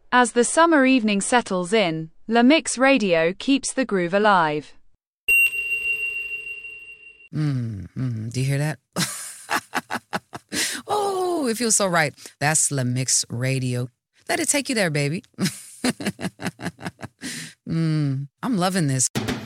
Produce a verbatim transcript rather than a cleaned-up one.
As the summer evening settles in, La Mix Radio keeps the groove alive. Mm, mm, do you hear that? Oh, it feels so right. That's La Mix Radio. Let it take you there, baby. mm, I'm loving this.